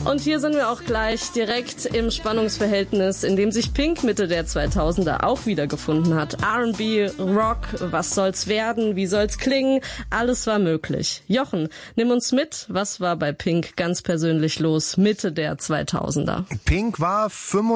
Und hier sind wir auch gleich direkt im Spannungsverhältnis, in dem sich Pink Mitte der 2000er auch wiedergefunden hat. R&B, Rock, was soll's werden, wie soll's klingen, alles war möglich. Jochen, nimm uns mit, was war bei Pink ganz persönlich los Mitte der 2000er? Pink war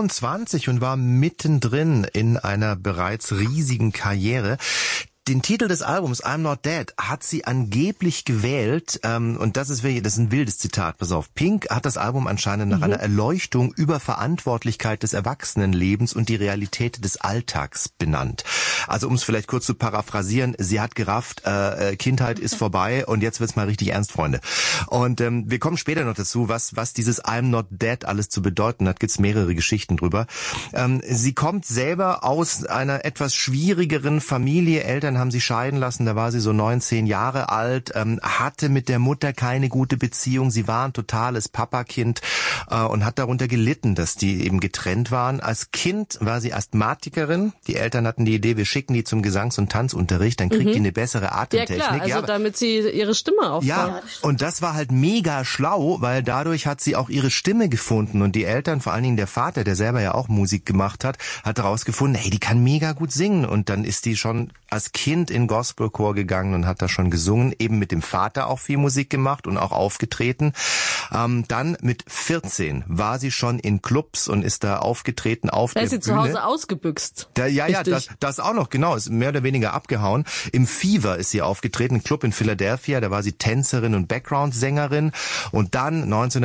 25 und war mittendrin in einer bereits riesigen Karriere. Den Titel des Albums I'm Not Dead hat sie angeblich gewählt, und das ist ein wildes Zitat, pass auf. Pink hat das Album anscheinend nach einer Erleuchtung über Verantwortlichkeit des Erwachsenenlebens und die Realität des Alltags benannt. Also um es vielleicht kurz zu paraphrasieren, sie hat gerafft, Kindheit ist vorbei und jetzt wird's mal richtig ernst, Freunde. Und wir kommen später noch dazu, was dieses I'm Not Dead alles zu bedeuten hat, gibt's mehrere Geschichten drüber. Sie kommt selber aus einer etwas schwierigeren Familie, Eltern haben sie scheiden lassen, da war sie so 9-10 Jahre alt, hatte mit der Mutter keine gute Beziehung, sie war ein totales Papakind und hat darunter gelitten, dass die eben getrennt waren. Als Kind war sie Asthmatikerin, die Eltern hatten die Idee, wir schicken die zum Gesangs- und Tanzunterricht, dann kriegt die eine bessere Atemtechnik. Ja klar, also damit sie ihre Stimme aufbaut. Ja, und das war halt mega schlau, weil dadurch hat sie auch ihre Stimme gefunden und die Eltern, vor allen Dingen der Vater, der selber ja auch Musik gemacht hat herausgefunden, hey, die kann mega gut singen und dann ist die schon als Kind in Gospelchor gegangen und hat da schon gesungen, eben mit dem Vater auch viel Musik gemacht und auch aufgetreten. Dann mit 14 war sie schon in Clubs und ist da aufgetreten auf der Bühne. Da ist sie zu Hause ausgebüxt. Das auch noch, genau, ist mehr oder weniger abgehauen. Im Fever ist sie aufgetreten, ein Club in Philadelphia, da war sie Tänzerin und Background-Sängerin und dann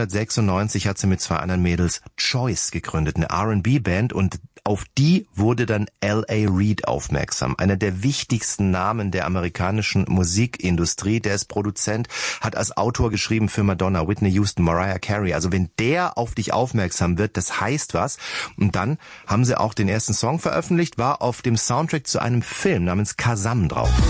1996 hat sie mit 2 anderen Mädels Choice gegründet, eine R&B-Band und auf die wurde dann L.A. Reid aufmerksam, einer der wichtigsten Namen der amerikanischen Musikindustrie. Der ist Produzent, hat als Autor geschrieben für Madonna, Whitney Houston, Mariah Carey. Also wenn der auf dich aufmerksam wird, das heißt was. Und dann haben sie auch den ersten Song veröffentlicht, war auf dem Soundtrack zu einem Film namens Kazam drauf.